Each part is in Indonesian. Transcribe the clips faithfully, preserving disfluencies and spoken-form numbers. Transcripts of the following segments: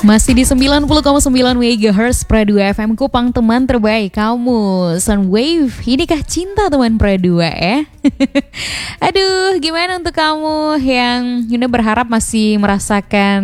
Masih di sembilan puluh koma sembilan megahertz Pra dua F M Kupang, teman terbaik kamu. Sunwave, inikah cinta teman Pra dua ya? Aduh, gimana untuk kamu yang Yunda berharap masih merasakan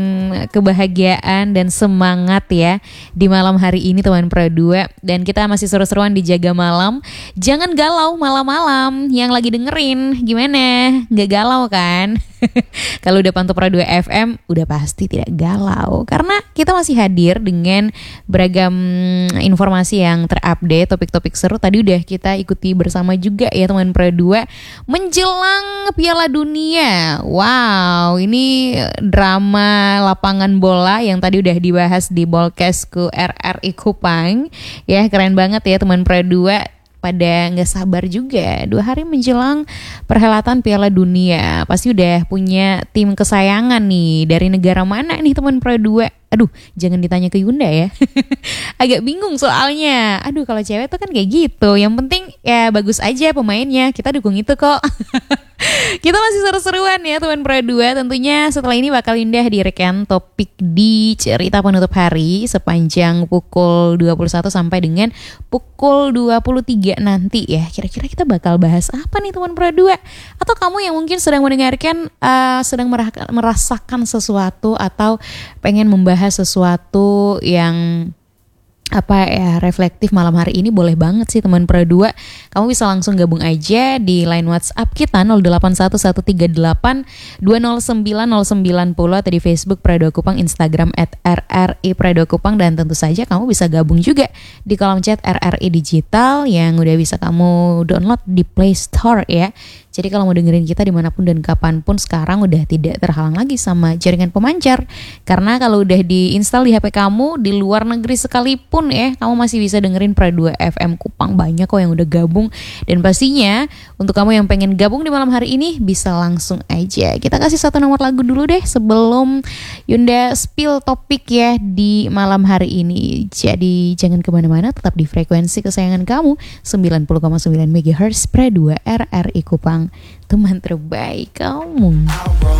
kebahagiaan dan semangat ya di malam hari ini teman Pra dua. Dan kita masih seru-seruan di Jaga Malam. Jangan galau malam-malam yang lagi dengerin. Gimana? Gak galau kan? Kalau udah pantau Pra dua F M udah pasti tidak galau, karena kita masih hadir dengan beragam informasi yang terupdate, topik-topik seru. Tadi udah kita ikuti bersama juga ya teman Pra dua menjelang Piala Dunia. Wow, ini drama lapangan bola yang tadi udah dibahas di Bolkesku R R I Kupang. Ya, keren banget ya teman Pra dua. Pada nggak sabar juga dua hari menjelang perhelatan Piala Dunia. Pasti udah punya tim kesayangan nih. Dari negara mana nih teman Pra dua? Aduh, jangan ditanya ke Yunda ya. Agak bingung soalnya. Aduh, kalau cewek tuh kan kayak gitu. Yang penting ya bagus aja pemainnya. Kita dukung itu kok. Kita masih seru-seruan ya teman Pra dua. Tentunya setelah ini bakal Yunda hadirkan topik di cerita penutup hari sepanjang pukul dua puluh satu sampai dengan pukul dua puluh tiga nanti ya. Kira-kira kita bakal bahas apa nih teman Pra dua? Atau kamu yang mungkin sedang mendengarkan uh, sedang merasakan sesuatu atau pengen membahas sesuatu yang apa ya reflektif malam hari ini, boleh banget sih teman Pra dua. Kamu bisa langsung gabung aja di line WhatsApp kita nol delapan satu satu tiga delapan dua nol sembilan nol sembilan nol atau di Facebook Pra dua Kupang, Instagram at R R I Pra dua Kupang, dan tentu saja kamu bisa gabung juga di kolom chat R R I Digital yang udah bisa kamu download di Play Store ya. Jadi kalau mau dengerin kita dimanapun dan kapanpun sekarang udah tidak terhalang lagi sama jaringan pemancar. Karena kalau udah diinstal di H P kamu di luar negeri sekalipun ya, kamu masih bisa dengerin Pra dua F M Kupang. Banyak kok yang udah gabung. Dan pastinya untuk kamu yang pengen gabung di malam hari ini bisa langsung aja. Kita kasih satu nomor lagu dulu deh sebelum Yunda spill topik ya di malam hari ini. Jadi jangan kemana-mana, tetap di frekuensi kesayangan kamu sembilan puluh koma sembilan megahertz Pra dua R R I Kupang, teman terbaik kamu.